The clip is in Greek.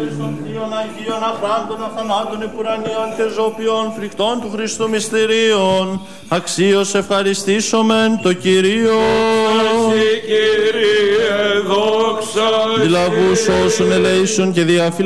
Αγίων Αγίων αχράντων αθανάτων επουρανίων και ζωπιών φρικτών του Χριστού μυστηρίων, αξίως ευχαριστήσομεν το Κυρίο. Κύριε, δόξα. Δηλαβούς όσων ελέησον και διαφυλάξουν